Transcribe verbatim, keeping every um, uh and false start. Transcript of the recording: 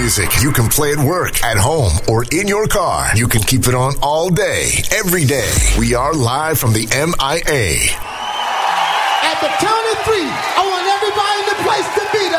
music you can play at work, at home, or in your car. You can keep it on all day, every day. We are live from the M I A. At the count of three, I want everybody in the place to be there.